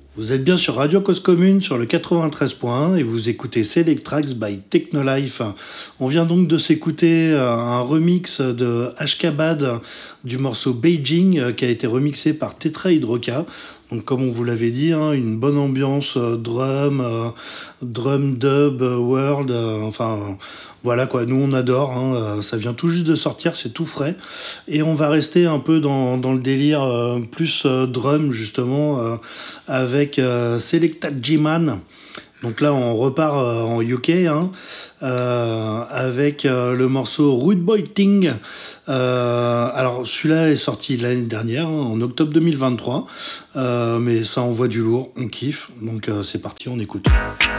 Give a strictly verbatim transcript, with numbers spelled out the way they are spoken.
Vous êtes bien sur Radio Cause Commune sur le quatre-vingt-treize point un et vous écoutez Select Tracks by Technolife. On vient donc de s'écouter un remix de Ashkabad du morceau Beijing qui a été remixé par Tetra Hydroca. Donc comme on vous l'avait dit, hein, une bonne ambiance euh, drum, euh, drum dub, euh, world, euh, enfin voilà quoi, nous on adore, hein, euh, ça vient tout juste de sortir, c'est tout frais. Et on va rester un peu dans, dans le délire euh, plus euh, drum justement euh, avec euh, Selecta G-Man. Donc là, on repart euh, en U K hein, euh, avec euh, le morceau Rude Boy Ting. Euh, alors, celui-là est sorti l'année dernière, hein, en octobre deux mille vingt-trois. Euh, mais ça envoie du lourd, on kiffe. Donc, euh, c'est parti, on écoute.